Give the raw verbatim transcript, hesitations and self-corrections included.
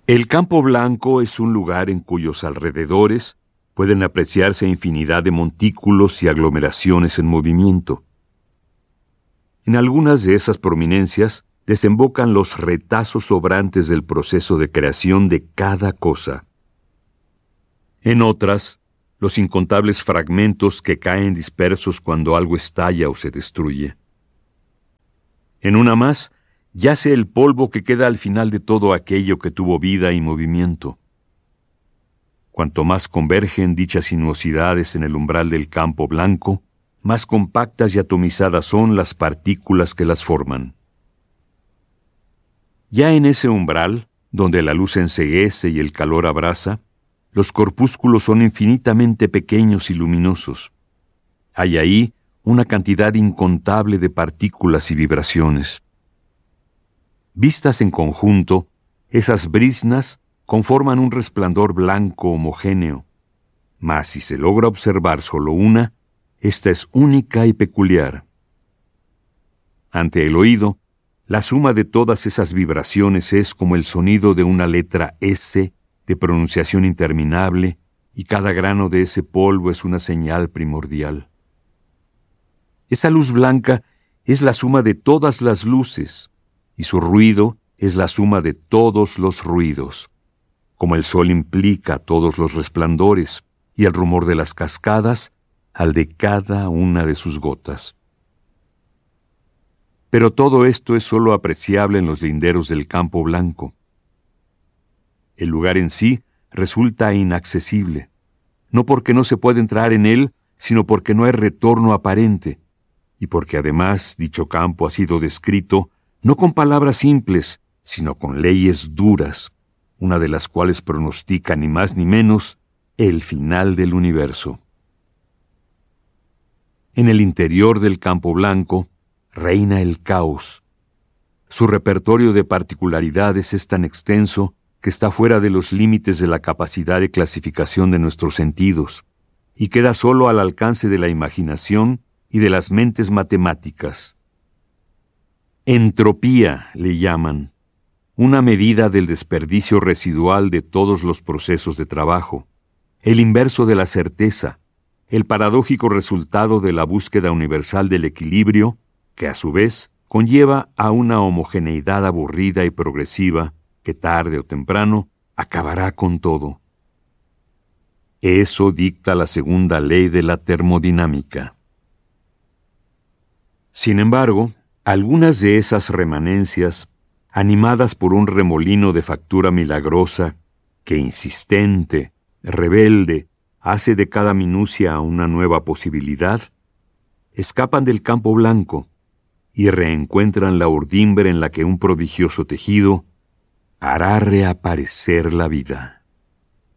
El campo blanco es un lugar en cuyos alrededores pueden apreciarse infinidad de montículos y aglomeraciones en movimiento. En algunas de esas prominencias desembocan los retazos sobrantes del proceso de creación de cada cosa. En otras, los incontables fragmentos que caen dispersos cuando algo estalla o se destruye. En una más, yace el polvo que queda al final de todo aquello que tuvo vida y movimiento. Cuanto más convergen dichas sinuosidades en el umbral del campo blanco, más compactas y atomizadas son las partículas que las forman. Ya en ese umbral, donde la luz enceguece y el calor abrasa, los corpúsculos son infinitamente pequeños y luminosos. Hay ahí una cantidad incontable de partículas y vibraciones. Vistas en conjunto, esas briznas conforman un resplandor blanco homogéneo, mas si se logra observar solo una, esta es única y peculiar. Ante el oído, la suma de todas esas vibraciones es como el sonido de una letra S de pronunciación interminable, y cada grano de ese polvo es una señal primordial. Esa luz blanca es la suma de todas las luces, y su ruido es la suma de todos los ruidos, como el sol implica todos los resplandores, y el rumor de las cascadas al de cada una de sus gotas. Pero todo esto es sólo apreciable en los linderos del campo blanco. El lugar en sí resulta inaccesible, no porque no se pueda entrar en él, sino porque no hay retorno aparente, y porque además dicho campo ha sido descrito no con palabras simples, sino con leyes duras, una de las cuales pronostica ni más ni menos el final del universo. En el interior del campo blanco reina el caos. Su repertorio de particularidades es tan extenso que está fuera de los límites de la capacidad de clasificación de nuestros sentidos, y queda solo al alcance de la imaginación y de las mentes matemáticas. Entropía le llaman, una medida del desperdicio residual de todos los procesos de trabajo, el inverso de la certeza, el paradójico resultado de la búsqueda universal del equilibrio, que a su vez conlleva a una homogeneidad aburrida y progresiva que tarde o temprano acabará con todo. Eso dicta la segunda ley de la termodinámica. Sin embargo, algunas de esas remanencias, animadas por un remolino de factura milagrosa que insistente, rebelde, hace de cada minucia una nueva posibilidad, escapan del campo blanco y reencuentran la urdimbre en la que un prodigioso tejido hará reaparecer la vida.